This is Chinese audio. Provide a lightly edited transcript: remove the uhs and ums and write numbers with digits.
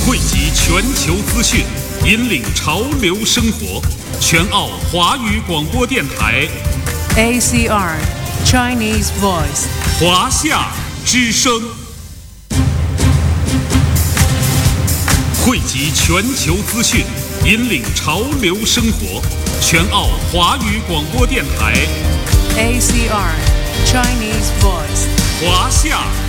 汇集全球资讯，引领潮流生活。全澳华语广播电台 ACR Chinese Voice 华夏之声，汇集全球资讯，引领潮流生活。全澳华语广播电台 ACR Chinese Voice 华夏